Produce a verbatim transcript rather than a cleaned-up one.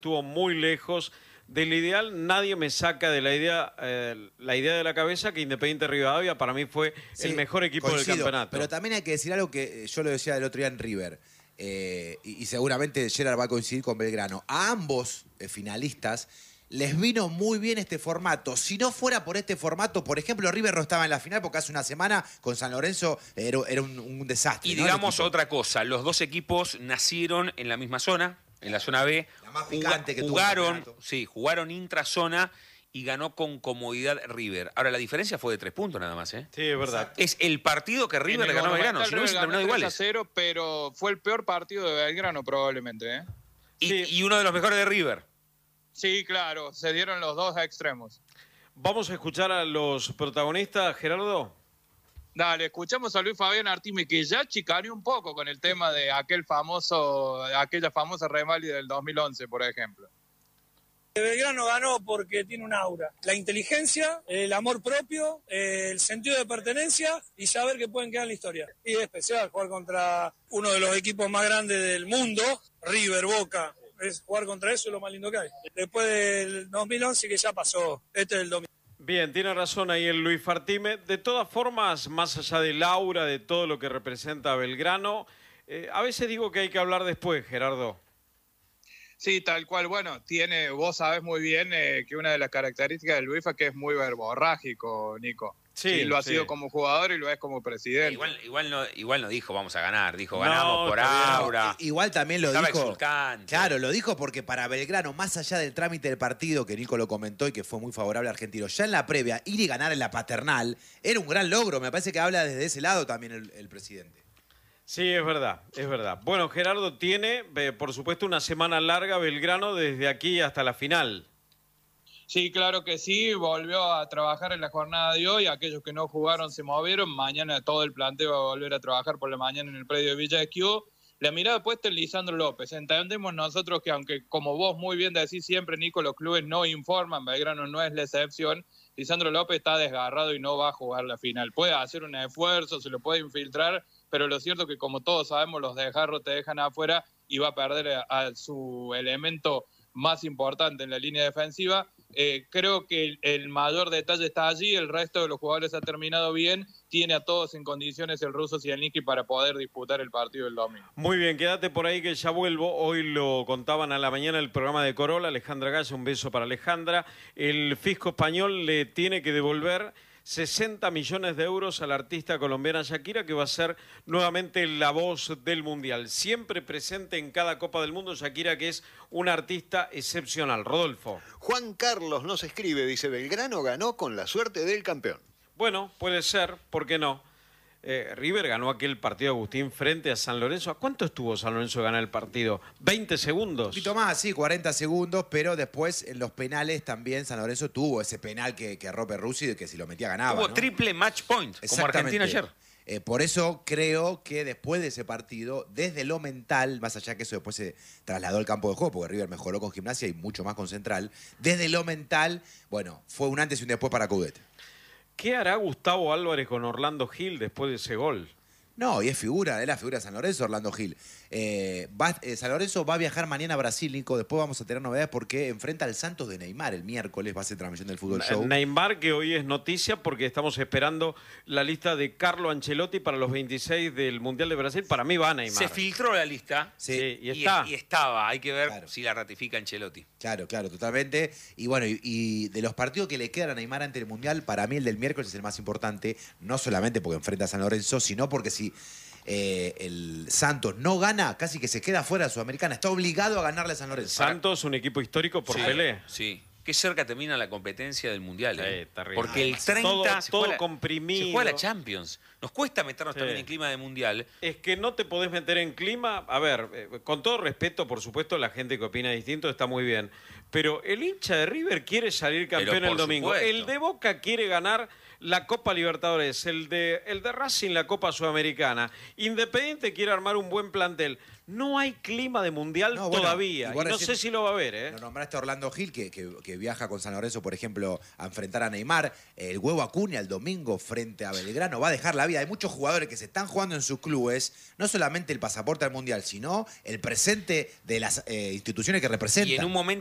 estuvo muy lejos del ideal. Nadie me saca de la idea eh, la idea de la cabeza que Independiente Rivadavia para mí fue sí, el mejor equipo coincido, del campeonato. Pero también hay que decir algo que yo lo decía el otro día en River, eh, y, y seguramente Gerard va a coincidir con Belgrano. A ambos eh, finalistas les vino muy bien este formato. Si no fuera por este formato, por ejemplo, River no estaba en la final porque hace una semana con San Lorenzo era, era un, un desastre. Y ¿no? digamos otra cosa, los dos equipos nacieron en la misma zona, en la zona B. La más picante que jugaron, tuvo el sí, jugaron intrazona y ganó con comodidad River. Ahora, la diferencia fue de tres puntos nada más, ¿eh? Sí, es verdad. Es el partido que River le ganó a Belgrano, si no hubiese terminado iguales. tres a cero, pero fue el peor partido de Belgrano probablemente, ¿eh? Y, Sí. y uno de los mejores de River. Sí, claro, se dieron los dos extremos. Vamos a escuchar a los protagonistas, Gerardo. Dale, escuchamos a Luis Fabián Artime, que ya chicaneó un poco con el tema de aquel famoso, aquella famosa reválida del dos mil once, por ejemplo. Belgrano ganó porque tiene un aura. La inteligencia, el amor propio, el sentido de pertenencia y saber que pueden quedar en la historia. Y es especial jugar contra uno de los equipos más grandes del mundo, River, Boca. Es jugar contra eso es lo más lindo que hay. Después del dos mil once que ya pasó, este es el dos mil. Bien, tiene razón ahí el Luis Fartime. De todas formas, más allá del aura, de todo lo que representa Belgrano, eh, a veces digo que hay que hablar después, Gerardo. Sí, tal cual. Bueno, tiene, vos sabés muy bien eh, que una de las características del Luis es que es muy verborrágico, Nico. Sí, sí, lo ha sí. sido como jugador y lo es como presidente. Igual, igual, no, igual no dijo vamos a ganar, dijo ganamos No, por está bien. aura. Igual también lo Estaba dijo. exultante. Claro, lo dijo porque para Belgrano, más allá del trámite del partido, que Nico lo comentó y que fue muy favorable a Argentino, ya en la previa, ir y ganar en la Paternal era un gran logro. Me parece que habla desde ese lado también el, el presidente. Sí, es verdad, es verdad. Bueno, Gerardo tiene, eh, por supuesto, una semana larga Belgrano desde aquí hasta la final. Sí, claro que sí, volvió a trabajar en la jornada de hoy, aquellos que no jugaron se movieron, mañana todo el planteo va a volver a trabajar por la mañana en el predio de Villa Esquivo. La mirada puesta en Lisandro López, entendemos nosotros que aunque como vos muy bien decís siempre, Nico, los clubes no informan, Belgrano no es la excepción, Lisandro López está desgarrado y no va a jugar la final. Puede hacer un esfuerzo, se lo puede infiltrar, pero lo cierto es que como todos sabemos los desgarros te dejan afuera y va a perder a, a su elemento más importante en la línea defensiva. Eh, creo que el, el mayor detalle está allí, el resto de los jugadores ha terminado bien, tiene a todos en condiciones el ruso Zielnicki para poder disputar el partido del domingo. Muy bien, quédate por ahí que ya vuelvo. Hoy lo contaban a la mañana el programa de Corolla, Alejandra Gaya, un beso para Alejandra. El fisco español le tiene que devolver sesenta millones de euros a la artista colombiana Shakira, que va a ser nuevamente la voz del Mundial. Siempre presente en cada Copa del Mundo, Shakira, que es una artista excepcional. Rodolfo. Juan Carlos nos escribe, dice, Belgrano ganó con la suerte del campeón. Bueno, puede ser, ¿por qué no? Eh, River ganó aquel partido, Agustín, frente a San Lorenzo. ¿A cuánto estuvo San Lorenzo de ganar el partido? ¿veinte segundos? Un poquito más, sí, cuarenta segundos, pero después en los penales también San Lorenzo tuvo ese penal que, que arrope Rusi, que si lo metía ganaba. Hubo ¿no? triple match point, como Argentina ayer. Eh, por eso creo que después de ese partido, desde lo mental, más allá que eso después se trasladó al campo de juego, porque River mejoró con Gimnasia y mucho más con Central, desde lo mental, bueno, fue un antes y un después para Coudet. ¿Qué hará Gustavo Álvarez con Orlando Gil después de ese gol? No, y es figura, es la figura de San Lorenzo, Orlando Gil. Eh, va, eh, San Lorenzo va a viajar mañana a Brasil, Nico. Después vamos a tener novedades porque enfrenta al Santos de Neymar el miércoles. Va a ser transmisión del Fútbol Show. Neymar, que hoy es noticia porque estamos esperando la lista de Carlo Ancelotti para los veintiséis del Mundial de Brasil. Para mí va Neymar. Se filtró la lista. Sí, Sí, y Y, está. y estaba, hay que ver Claro. si la ratifica Ancelotti. Claro, claro, totalmente. Y bueno, y, y de los partidos que le quedan a Neymar ante el Mundial, para mí el del miércoles es el más importante. No solamente porque enfrenta a San Lorenzo, sino porque si eh, el Santos no gana, casi que se queda fuera de Sudamericana. Está obligado a ganarle a San Lorenzo. Santos, un equipo histórico por Sí, Pelé. Sí. Qué cerca termina la competencia del Mundial. ¿eh? Sí, terrible. Porque el treinta Todo- se, todo juega la, comprimido. se juega la Champions. Nos cuesta meternos Sí. también en clima de Mundial. Es que no te podés meter en clima. A ver, eh, con todo respeto, por supuesto, la gente que opina distinto está muy bien. Pero el hincha de River quiere salir campeón Pero por el domingo. supuesto. El de Boca quiere ganar la Copa Libertadores, el de, el de Racing, la Copa Sudamericana. Independiente quiere armar un buen plantel. No hay clima de mundial No, bueno, todavía. y vos Y no recién- sé si lo va a haber, ¿eh? Lo nombraste a Orlando Gil, que, que- que viaja con San Lorenzo, por ejemplo, a enfrentar a Neymar. El Huevo Acuña el domingo frente a Belgrano va a dejar la vida. Hay muchos jugadores que se están jugando en sus clubes, no solamente el pasaporte al mundial, sino el presente de las eh, instituciones que representan. Y en un momento